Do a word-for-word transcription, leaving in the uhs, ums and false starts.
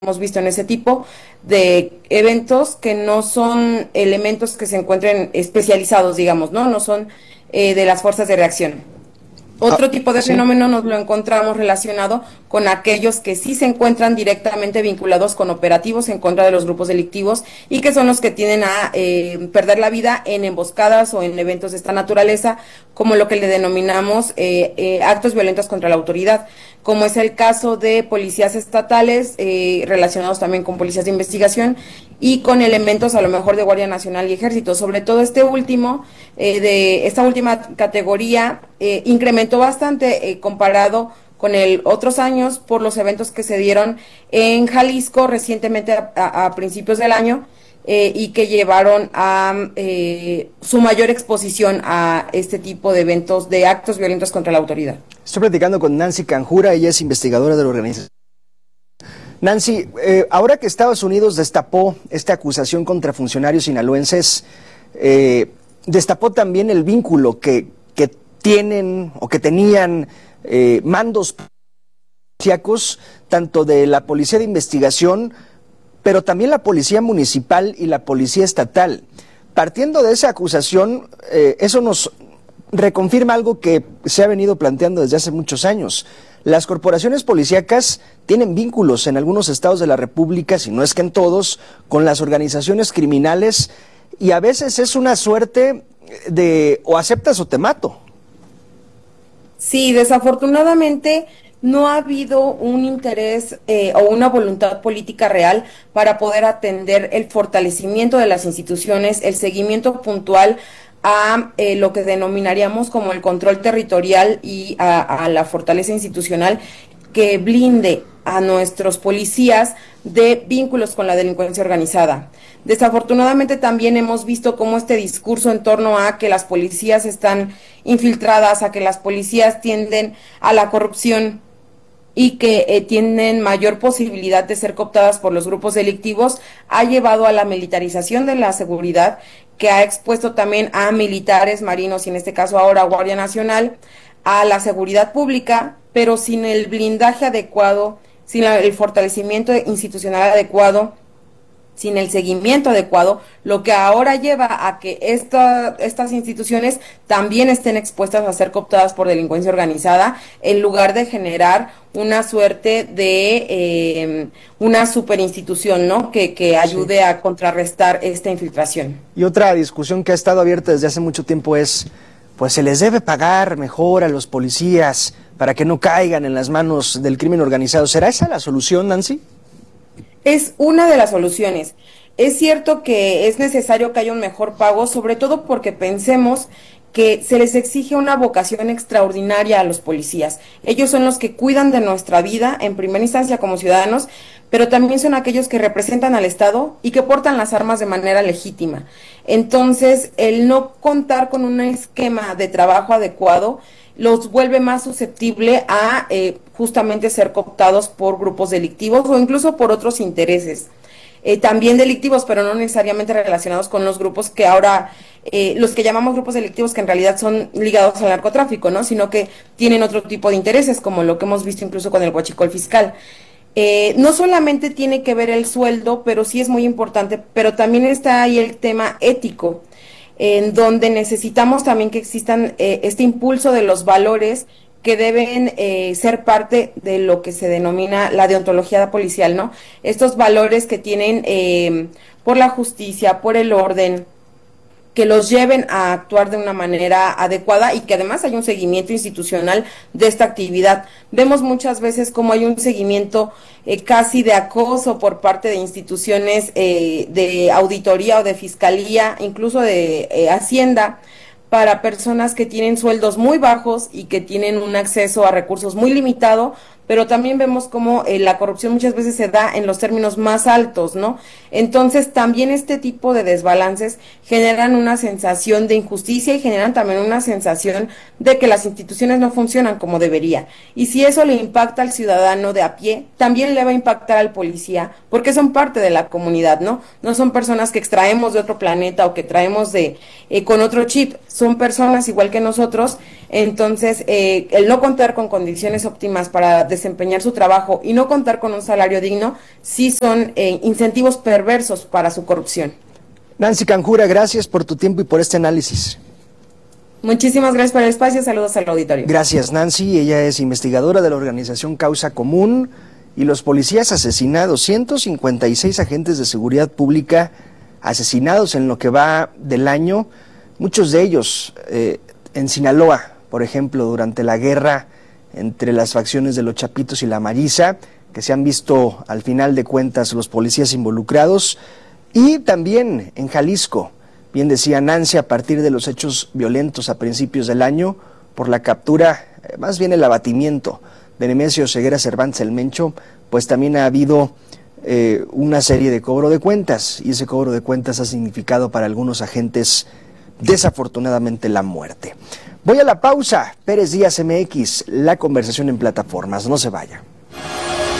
hemos visto en ese tipo de eventos que no son elementos que se encuentren especializados, digamos, ¿no? No son eh, de las fuerzas de reacción. Ah, Otro tipo de sí. fenómeno nos lo encontramos relacionado con aquellos que sí se encuentran directamente vinculados con operativos en contra de los grupos delictivos y que son los que tienden a eh, perder la vida en emboscadas o en eventos de esta naturaleza, como lo que le denominamos eh, eh, actos violentos contra la autoridad, como es el caso de policías estatales eh, relacionados también con policías de investigación y con elementos a lo mejor de Guardia Nacional y Ejército. Sobre todo este último, eh, de esta última categoría, eh, incrementó bastante eh, comparado con el otros años por los eventos que se dieron en Jalisco recientemente a, a, a principios del año eh, y que llevaron a eh, su mayor exposición a este tipo de eventos de actos violentos contra la autoridad. Estoy platicando con Nancy Canjura, ella es investigadora de la organización. Nancy, eh, ahora que Estados Unidos destapó esta acusación contra funcionarios sinaloenses, eh, destapó también el vínculo que, que tienen o que tenían eh, mandos policíacos, tanto de la Policía de Investigación, pero también la Policía Municipal y la Policía Estatal. Partiendo de esa acusación, eh, eso nos reconfirma algo que se ha venido planteando desde hace muchos años. Las corporaciones policíacas tienen vínculos en algunos estados de la República, si no es que en todos, con las organizaciones criminales, y a veces es una suerte de o aceptas o te mato. Sí, desafortunadamente no ha habido un interés eh, o una voluntad política real para poder atender el fortalecimiento de las instituciones, el seguimiento puntual a eh, lo que denominaríamos como el control territorial y a, a la fortaleza institucional que blinde a nuestros policías de vínculos con la delincuencia organizada. Desafortunadamente también hemos visto cómo este discurso en torno a que las policías están infiltradas, a que las policías tienden a la corrupción y que eh, tienen mayor posibilidad de ser cooptadas por los grupos delictivos, ha llevado a la militarización de la seguridad, que ha expuesto también a militares, marinos y en este caso ahora Guardia Nacional, a la seguridad pública, pero sin el blindaje adecuado, sin la, el fortalecimiento institucional adecuado, sin el seguimiento adecuado, lo que ahora lleva a que esta, estas instituciones también estén expuestas a ser cooptadas por delincuencia organizada, en lugar de generar una suerte de eh, una superinstitución, ¿no? Que, que ayude sí. a contrarrestar esta infiltración. Y otra discusión que ha estado abierta desde hace mucho tiempo es, pues se les debe pagar mejor a los policías para que no caigan en las manos del crimen organizado. ¿Será esa la solución, Nancy? Es una de las soluciones. Es cierto que es necesario que haya un mejor pago, sobre todo porque pensemos que se les exige una vocación extraordinaria a los policías. Ellos son los que cuidan de nuestra vida en primera instancia como ciudadanos, pero también son aquellos que representan al Estado y que portan las armas de manera legítima. Entonces, el no contar con un esquema de trabajo adecuado los vuelve más susceptible a eh, justamente ser cooptados por grupos delictivos o incluso por otros intereses. Eh, también delictivos, pero no necesariamente relacionados con los grupos que ahora, eh, los que llamamos grupos delictivos, que en realidad son ligados al narcotráfico, ¿no? Sino que tienen otro tipo de intereses, como lo que hemos visto incluso con el huachicol fiscal. Eh, no solamente tiene que ver el sueldo, pero sí es muy importante, pero también está ahí el tema ético, en donde necesitamos también que existan eh, este impulso de los valores que deben eh, ser parte de lo que se denomina la deontología policial, ¿no? Estos valores que tienen eh, por la justicia, por el orden, que los lleven a actuar de una manera adecuada y que además hay un seguimiento institucional de esta actividad. Vemos muchas veces como hay un seguimiento eh, casi de acoso por parte de instituciones eh, de auditoría o de fiscalía, incluso de eh, Hacienda, para personas que tienen sueldos muy bajos y que tienen un acceso a recursos muy limitado, pero también vemos cómo eh, la corrupción muchas veces se da en los términos más altos, ¿no? Entonces, también este tipo de desbalances generan una sensación de injusticia y generan también una sensación de que las instituciones no funcionan como debería. Y si eso le impacta al ciudadano de a pie, también le va a impactar al policía, porque son parte de la comunidad, ¿no? No son personas que extraemos de otro planeta o que traemos de eh, con otro chip, son personas igual que nosotros, Entonces, eh, el no contar con condiciones óptimas para desempeñar su trabajo y no contar con un salario digno, sí son eh, incentivos perversos para su corrupción. Nancy Canjura, gracias por tu tiempo y por este análisis. Muchísimas gracias por el espacio, saludos al auditorio. Gracias, Nancy, ella es investigadora de la organización Causa Común. Y los policías asesinados, ciento cincuenta y seis agentes de seguridad pública asesinados en lo que va del año, muchos de ellos eh, en Sinaloa, por ejemplo, durante la guerra entre las facciones de los Chapitos y la Marisa, que se han visto al final de cuentas los policías involucrados, y también en Jalisco, bien decía Nancy, a partir de los hechos violentos a principios del año, por la captura, eh, más bien el abatimiento de Nemesio Ceguera Cervantes el Mencho, pues también ha habido eh, una serie de cobro de cuentas, y ese cobro de cuentas ha significado para algunos agentes desafortunadamente la muerte. Voy a la pausa. Pérez Díaz M X, la conversación en plataformas, no se vaya.